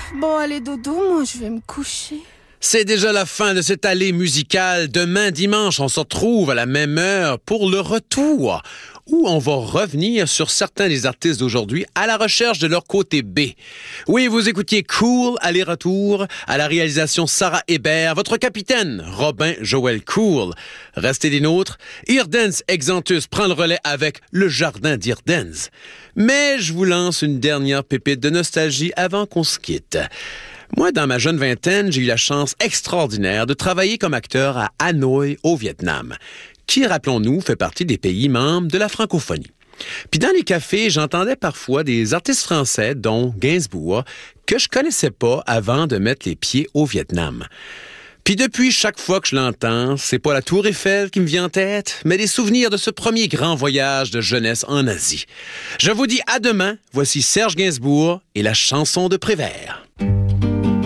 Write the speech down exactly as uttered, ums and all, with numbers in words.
Bon, allez, dodo, moi, je vais me coucher. C'est déjà la fin de cette allée musicale. Demain dimanche, on se retrouve à la même heure pour le retour, où on va revenir sur certains des artistes d'aujourd'hui à la recherche de leur côté B. Oui, vous écoutiez Cool, aller-retour, à la réalisation Sarah Hébert, votre capitaine, Robin Joël Cool. Restez des nôtres. Eardance Exantus prend le relais avec Le Jardin d'Eardance. Mais je vous lance une dernière pépite de nostalgie avant qu'on se quitte. Moi, dans ma jeune vingtaine, j'ai eu la chance extraordinaire de travailler comme acteur à Hanoï, au Vietnam, qui, rappelons-nous, fait partie des pays membres de la francophonie. Puis dans les cafés, j'entendais parfois des artistes français, dont Gainsbourg, que je connaissais pas avant de mettre les pieds au Vietnam. Puis depuis, chaque fois que je l'entends, c'est pas la Tour Eiffel qui me vient en tête, mais des souvenirs de ce premier grand voyage de jeunesse en Asie. Je vous dis à demain, voici Serge Gainsbourg et la chanson de Prévert.